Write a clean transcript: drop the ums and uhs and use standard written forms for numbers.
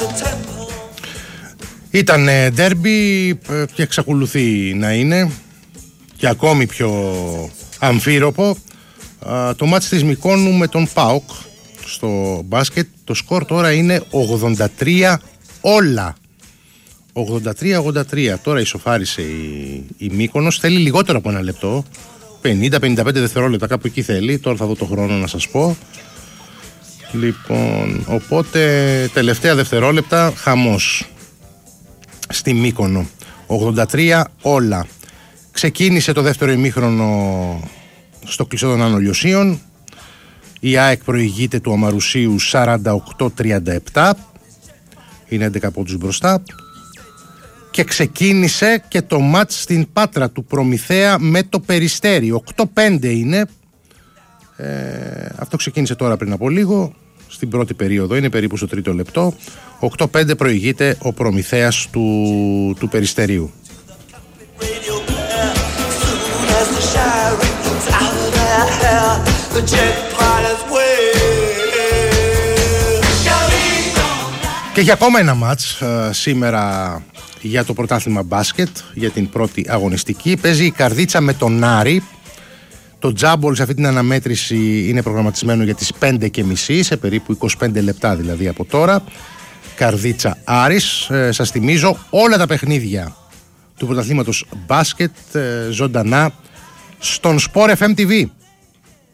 Ήταν ντέρμπι και εξακολουθεί να είναι και ακόμη πιο αμφίροπο το μάτς της Μυκόνου με τον ΠΑΟΚ στο μπάσκετ. Το σκορ τώρα είναι 83 όλα. 83-83. Τώρα ισοφάρισε η Μύκονος. Θέλει λιγότερο από ένα λεπτό, 50-55 δευτερόλεπτα, κάπου εκεί θέλει. Τώρα θα δω το χρόνο να σας πω. Λοιπόν, οπότε τελευταία δευτερόλεπτα, χαμός στη Μύκονο. 83 όλα. Ξεκίνησε το δεύτερο ημίχρονο στο κλειστό των Άνω Λιωσίων. Η ΑΕΚ προηγείται του Αμαρουσίου 48-37. Είναι 11 πόντους μπροστά. Και ξεκίνησε και το μάτς στην Πάτρα του Προμηθέα με το Περιστέρι. 8-5 είναι. Αυτό ξεκίνησε τώρα πριν από λίγο. Στην πρώτη περίοδο είναι περίπου στο τρίτο λεπτό. 8-5 προηγείται ο Προμηθέας του Περιστερίου. Και για ακόμα ένα μάτς σήμερα για το πρωτάθλημα μπάσκετ, για την πρώτη αγωνιστική. Παίζει η Καρδίτσα με τον Άρη. Το τζάμπολ σε αυτή την αναμέτρηση είναι προγραμματισμένο για τις 5:30, σε περίπου 25 λεπτά δηλαδή από τώρα. Καρδίτσα Άρης. Σας θυμίζω όλα τα παιχνίδια του πρωταθλήματος μπάσκετ ζωντανά στον Sport FM TV.